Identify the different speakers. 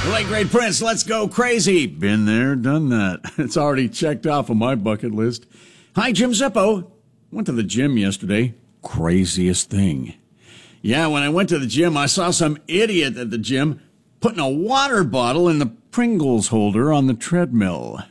Speaker 1: The late great Prince, let's go crazy. Been there, done that. It's already checked off of my bucket list. Hi, Jim Zippo. Went to the gym yesterday. Craziest thing. Yeah, when I went to the gym, I saw some idiot at the gym putting a water bottle in the Pringles holder on the treadmill.